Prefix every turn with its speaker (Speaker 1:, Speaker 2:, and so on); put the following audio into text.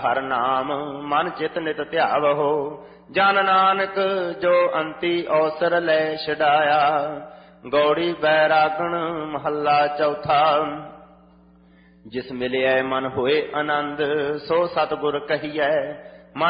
Speaker 1: ਹਰ ਨਾਮ ਮਨ ਚਿਤ ਨਿਤ ਧਿਆਵਹੋ। ਜਨ ਨਾਨਕ ਜੋ ਅੰਤੀ ਔਸਰ ਲੈ ਛਡਾਇਆ। ਗੌੜੀ ਬੈਰਾਗਣ ਮਹੱਲਾ ਚੌਥਾ। ਜਿਸ ਮਿਲਿਆ ਮਨ ਹੋਏ ਆਨੰਦ, ਸੋ ਸਤਿਗੁਰ ਕਹੀਐ